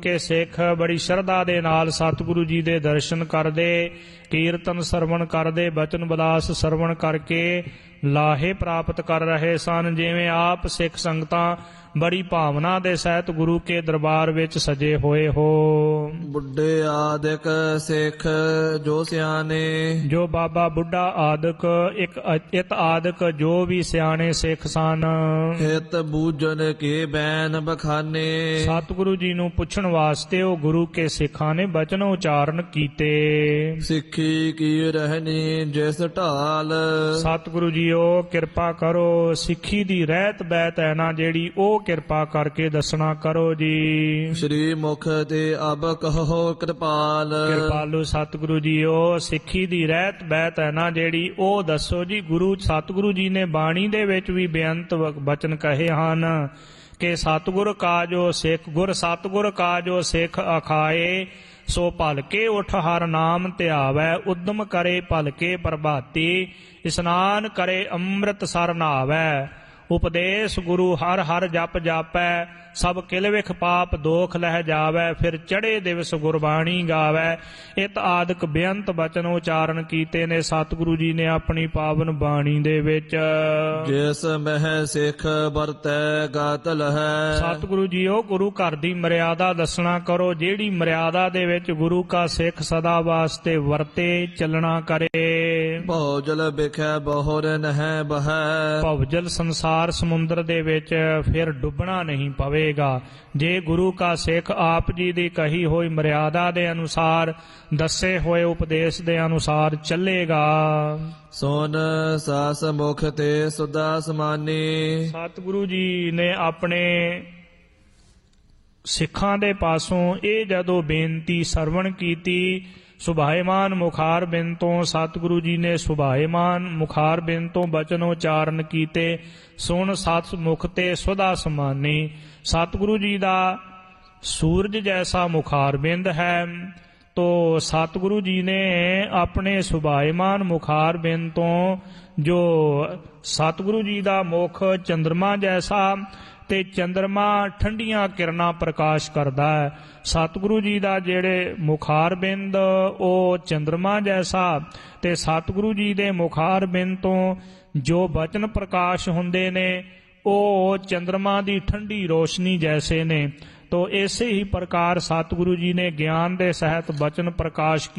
ਕਿ ਸਿੱਖ ਬੜੀ ਸ਼ਰਧਾ ਦੇ ਨਾਲ ਸਤਿਗੁਰੂ ਜੀ ਦੇ ਦਰਸ਼ਨ ਕਰਦੇ, ਕੀਰਤਨ ਸਰਵਣ ਕਰਦੇ, ਬਚਨ ਵਿਲਾਸ ਸਰਵਣ ਕਰਕੇ ਲਾਹੇ ਪ੍ਰਾਪਤ ਕਰ ਰਹੇ ਸਨ। ਜਿਵੇਂ ਆਪ ਸਿੱਖ ਸੰਗਤਾਂ ਬੜੀ ਭਾਵਨਾ ਦੇ ਸਹਿਤ ਗੁਰੂ ਕੇ ਦਰਬਾਰ ਵਿੱਚ ਸਜੇ ਹੋਏ ਹੋ। ਬੁੱਢੇ ਆਦਿਕ ਸਿੱਖ ਜੋ ਸਿਆਣੇ, ਜੋ ਬਾਬਾ ਬੁੱਢਾ ਆਦਿਕ ਇਤ ਆਦਿਕ ਜੋ ਵੀ ਸਿਆਣੇ ਸਿੱਖ ਸਨ, ਹਿਤ ਬੂਝਨ ਕੇ ਬੈਨ ਬਖਾਨੇ। ਸਤਿਗੁਰੂ ਜੀ ਨੂੰ ਪੁੱਛਣ ਵਾਸਤੇ ਉਹ ਗੁਰੂ ਕੇ ਸਿੱਖਾਂ ਨੇ ਬਚਨ ਉਚਾਰਨ ਕੀਤੇ। ਸਿੱਖੀ ਕੀ ਰਹਿਣੀ ਜਿਸ ਢਾਲ, ਸਤਿਗੁਰੂ ਜੀਓ ਕਿਰਪਾ ਕਰੋ, ਸਿੱਖੀ ਦੀ ਰਹਿਤ ਬੈਤ ਹੈ ਨਾ ਜਿਹੜੀ, ਉਹ ਕਿਰਪਾ ਕਰਕੇ ਦੱਸਣਾ ਕਰੋ ਜੀ। ਸ਼੍ਰੀ ਮੁਖ ਤੇ ਅਬ ਕਹੋ ਕਿਰਪਾਲ, ਕਿਰਪਾਲੂ ਸਤਿਗੁਰੂ ਜੀਓ ਸਿੱਖੀ ਦੀ ਰਹਿਤ ਬੈਤ ਹੈ ਨਾ ਜਿਹੜੀ, ਉਹ ਦੱਸੋ ਜੀ। ਗੁਰੂ ਸਤਿਗੁਰੂ ਜੀ ਨੇ ਬਾਣੀ ਦੇ ਵਿੱਚ ਵੀ ਬੇਅੰਤ ਬਚਨ ਕਹੇ ਹਨ ਕਿ ਸਤਿਗੁਰ ਕਾ ਜੋ ਸਿੱਖ ਗੁਰ, ਸਤਿਗੁਰ ਕਾ ਜੋ ਸਿੱਖ ਅਖਾਏ, ਸੋ ਭਲਕੇ ਉਠ ਹਰ ਨਾਮ ਧਿਆਵੈ, ਉਦਮ ਕਰੇ ਭਲਕੇ ਪ੍ਰਭਾਤੀ, ਇਸਨਾਨ ਕਰੇ ਅੰਮ੍ਰਿਤ ਸਰ ਨਹਾਵੈ, ਉਪਦੇਸ਼ ਗੁਰੂ ਹਰ ਹਰ ਜਪ ਜਾਪੈ, ਸਭ ਕਿਲ ਵਿਖ ਪਾਪ ਦੋਖ ਲਹਿ ਜਾਵੈ, ਫਿਰ ਚੜੇ ਦਿਵਸ ਗੁਰਬਾਣੀ ਗਾਵੈ। ਇਤ ਆਦਿਕ ਬੇਅੰਤ ਬਚਨ ਉਚਾਰਨ ਕੀਤੇ ਨੇ ਸਤਿਗੁਰੂ ਜੀ ਨੇ ਆਪਣੀ ਪਾਵਨ ਬਾਣੀ ਦੇ ਵਿੱਚ। ਜਿਸ ਮਹਿ ਸਿੱਖ ਵਰਤੈ ਗਤ ਲਹੈ, ਸਤਿਗੁਰੂ ਜੀ ਉਹ ਗੁਰੂ ਘਰ ਦੀ ਮਰਿਆਦਾ ਦੱਸਣਾ ਕਰੋ, ਜਿਹੜੀ ਮਰਿਆਦਾ ਦੇ ਵਿੱਚ ਗੁਰੂ ਕਾ ਸਿੱਖ ਸਦਾ ਵਾਸਤੇ ਵਰਤੇ ਚੱਲਣਾ ਕਰੇ। ਭਉਜਲ ਬਿਖੈ ਬਹੁਰ ਨਹਿ ਬਹੈ, ਭਉਜਲ ਸੰਸਾਰ ਸਮੁੰਦਰ ਦੇ ਵਿੱਚ ਫਿਰ ਡੁੱਬਣਾ ਨਹੀਂ ਪਵੇਗਾ ਜੇ ਗੁਰੂ ਕਾ ਸਿੱਖ ਆਪ ਜੀ ਦੀ ਕਹੀ ਹੋਈ ਮਰਿਆਦਾ ਦੇ ਅਨੁਸਾਰ, ਦੱਸੇ ਹੋਏ ਉਪਦੇਸ਼ ਦੇ ਅਨੁਸਾਰ ਚੱਲੇਗਾ। ਸੁਨ ਸਾਸ ਮੁਖ ਤੇ ਸੁਦਾ ਸਮਾਨੀ, ਸਤਿਗੁਰੂ ਜੀ ਨੇ ਆਪਣੇ ਸਿੱਖਾਂ ਦੇ ਪਾਸੋਂ ਇਹ ਜਦੋਂ ਬੇਨਤੀ ਸਰਵਣ ਕੀਤੀ, ਸੁਭਾਏਮਾਨ ਮੁਖਾਰ ਬਿੰਦ ਤੋਂ ਸਤਿਗੁਰੂ ਜੀ ਨੇ ਸੁਭਾਏਮਾਨ ਮੁਖਾਰ ਬਿੰਦ ਤੋਂ ਬਚਨ ਉਚਾਰਨ ਕੀਤੇ। ਸੁਣ ਸਤ ਮੁਖ ਤੇ ਸੁਦਾ ਸਮਾਨੀ, ਸਤਿਗੁਰੂ ਜੀ ਦਾ ਸੂਰਜ ਜੈਸਾ ਮੁਖਾਰ ਬਿੰਦ ਹੈ, ਤੋ ਸਤਿਗੁਰੂ ਜੀ ਨੇ ਆਪਣੇ ਸੁਭਾਏਮਾਨ ਮੁਖਾਰ ਬਿੰਦ ਤੋਂ, ਜੋ ਸਤਿਗੁਰੂ ਜੀ ਦਾ ਮੁਖ ਚੰਦਰਮਾ ਜੈਸਾ ਤੇ ਚੰਦਰਮਾ ਠੰਡੀਆਂ ਕਿਰਨਾਂ ਪ੍ਰਕਾਸ਼ ਕਰਦਾ ਹੈ, ਸਤਿਗੁਰੂ ਜੀ ਦਾ ਜਿਹੜੇ ਮੁਖਾਰ ਬਿੰਦ ਉਹ ਚੰਦਰਮਾ ਜੈਸਾ, ਤੇ ਸਤਿਗੁਰੂ ਜੀ ਦੇ ਮੁਖਾਰ ਬਿੰਦ ਤੋਂ ਜੋ ਬਚਨ ਪ੍ਰਕਾਸ਼ ਹੁੰਦੇ ਨੇ ਉਹ ਚੰਦਰਮਾ ਦੀ ਠੰਡੀ ਰੋਸ਼ਨੀ ਜੈਸੇ ਨੇ। ਤੋ ਇਸੇ ਹੀ ਪ੍ਰਕਾਰ ਸਤਿਗੁਰੂ ਜੀ ਨੇ ਗਿਆਨ ਦੇ ਸਹਿਤ ਬਚਨ ਪ੍ਰਕਾਸ਼